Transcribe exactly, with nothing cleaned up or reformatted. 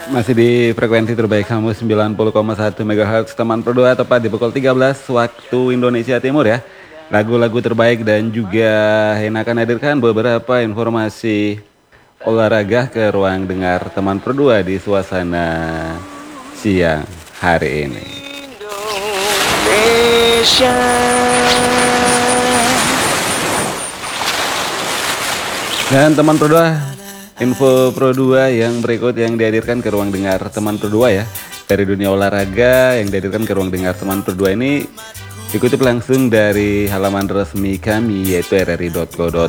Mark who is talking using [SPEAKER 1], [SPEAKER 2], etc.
[SPEAKER 1] Masih di frekuensi terbaik kamu sembilan puluh koma satu megahertz teman Pro dua, tepat di pukul tiga belas waktu Indonesia Timur ya. Lagu-lagu terbaik dan juga Hena akan hadirkan beberapa informasi olahraga ke ruang dengar teman Pro dua di suasana siang hari ini. Indonesia. Dan teman Pro dua, info Pro dua yang berikut yang dihadirkan ke ruang dengar teman Pro dua ya. Dari dunia olahraga yang dihadirkan ke ruang dengar teman Pro dua ini dikutip langsung dari halaman resmi kami yaitu r r i dot co dot